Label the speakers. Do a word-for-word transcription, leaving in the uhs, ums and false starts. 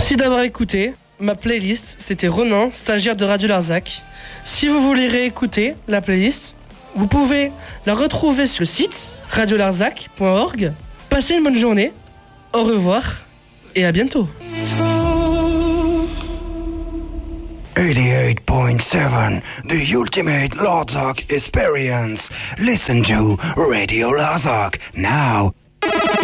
Speaker 1: Merci d'avoir écouté. Ma playlist, c'était Ronan, stagiaire de Radio Larzac. Si vous voulez réécouter la playlist, vous pouvez la retrouver sur le site radio larzac point org. Passez une bonne journée, au revoir et à bientôt.
Speaker 2: eighty-eight point seven, the ultimate Larzac experience. Listen to Radio Larzac now.